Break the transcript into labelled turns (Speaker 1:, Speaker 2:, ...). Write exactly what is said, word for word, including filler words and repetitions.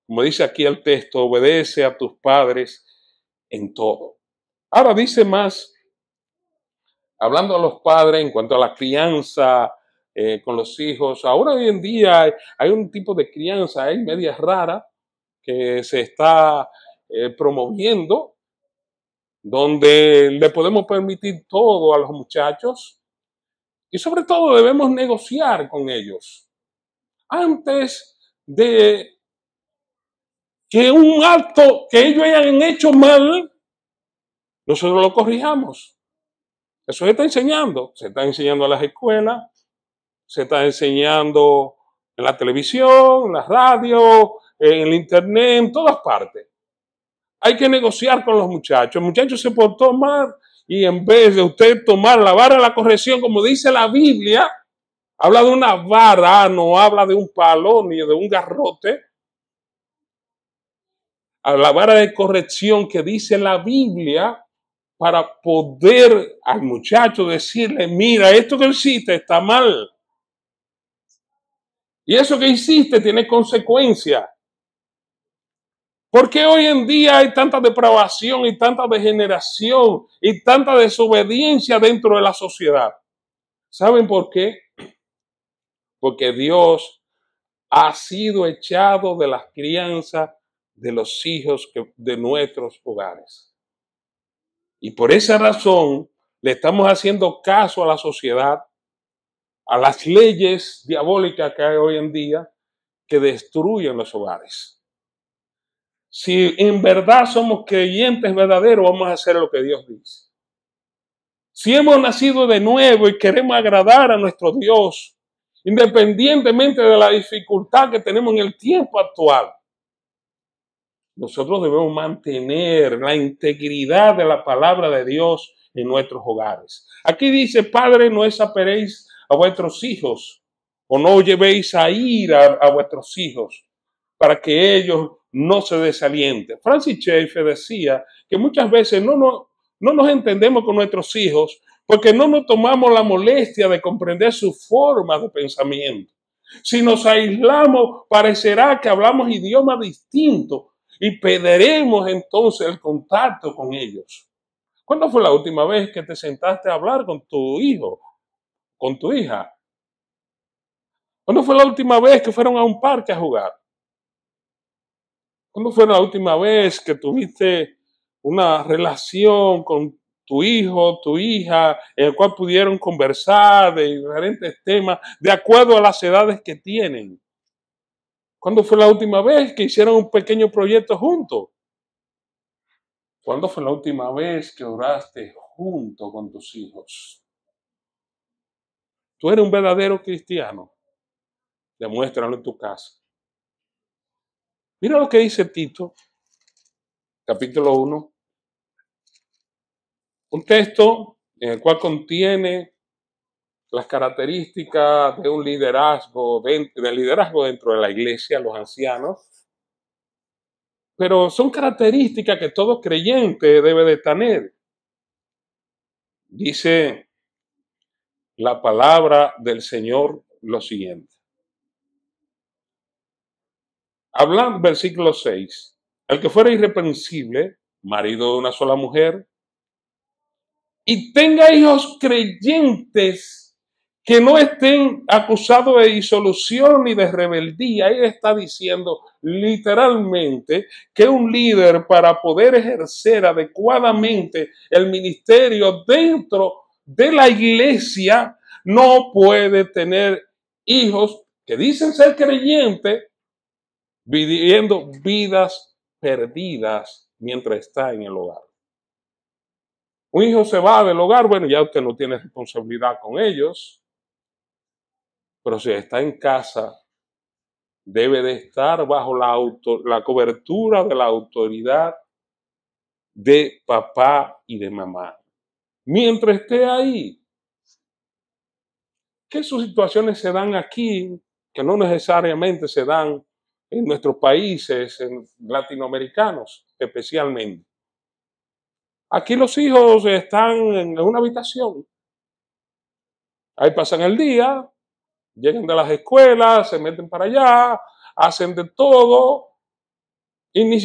Speaker 1: Como dice aquí el texto, obedece a tus padres en todo. Ahora dice más, hablando a los padres en cuanto a la crianza eh, con los hijos. Ahora hoy en día hay, hay un tipo de crianza, hay media rara, que se está eh, promoviendo, donde le podemos permitir todo a los muchachos y sobre todo debemos negociar con ellos. Antes de que un acto que ellos hayan hecho mal, nosotros lo corrijamos. Eso se está enseñando. Se está enseñando a las escuelas, se está enseñando en la televisión, en la radio, en el internet, en todas partes. Hay que negociar con los muchachos. El muchacho se portó mal y en vez de usted tomar la vara de la corrección, como dice la Biblia, habla de una vara, no habla de un palo ni de un garrote. A la vara de corrección que dice la Biblia, para poder al muchacho decirle, mira, esto que hiciste está mal. Y eso que hiciste tiene consecuencias. ¿Por qué hoy en día hay tanta depravación y tanta degeneración y tanta desobediencia dentro de la sociedad? ¿Saben por qué? Porque Dios ha sido echado de las crianzas de los hijos de nuestros hogares. Y por esa razón le estamos haciendo caso a la sociedad, a las leyes diabólicas que hay hoy en día que destruyen los hogares. Si en verdad somos creyentes verdaderos, vamos a hacer lo que Dios dice. Si hemos nacido de nuevo y queremos agradar a nuestro Dios, independientemente de la dificultad que tenemos en el tiempo actual, nosotros debemos mantener la integridad de la palabra de Dios en nuestros hogares. Aquí dice, Padre, no desamparéis a vuestros hijos, o no llevéis a ira a vuestros hijos, para que ellos no se desalienten. Francis Schaeffer decía que muchas veces no, no, no nos entendemos con nuestros hijos porque no nos tomamos la molestia de comprender su forma de pensamiento. Si nos aislamos, parecerá que hablamos idiomas distintos y perderemos entonces el contacto con ellos. ¿Cuándo fue la última vez que te sentaste a hablar con tu hijo, con tu hija? ¿Cuándo fue la última vez que fueron a un parque a jugar? ¿Cuándo fue la última vez que tuviste una relación con tu hijo, tu hija, en el cual pudieron conversar de diferentes temas de acuerdo a las edades que tienen? ¿Cuándo fue la última vez que hicieron un pequeño proyecto juntos? ¿Cuándo fue la última vez que oraste junto con tus hijos? ¿Tú eres un verdadero cristiano? Demuéstralo en tu casa. Mira lo que dice Tito, capítulo uno. Un texto en el cual contiene las características de un liderazgo, de, de liderazgo dentro de la iglesia, los ancianos. Pero son características que todo creyente debe de tener. Dice la palabra del Señor lo siguiente. Hablando, versículo seis. El que fuera irreprensible, marido de una sola mujer, y tenga hijos creyentes que no estén acusados de disolución ni de rebeldía. Él está diciendo literalmente que un líder, para poder ejercer adecuadamente el ministerio dentro de la iglesia, no puede tener hijos que dicen ser creyentes viviendo vidas perdidas mientras está en el hogar. Un hijo se va del hogar, bueno, ya usted no tiene responsabilidad con ellos, pero si está en casa, debe de estar bajo la, auto, la cobertura de la autoridad de papá y de mamá. Mientras esté ahí, ¿qué situaciones se dan aquí que no necesariamente se dan en nuestros países, en latinoamericanos especialmente? Aquí los hijos están en una habitación. Ahí pasan el día, llegan de las escuelas, se meten para allá, hacen de todo Y ni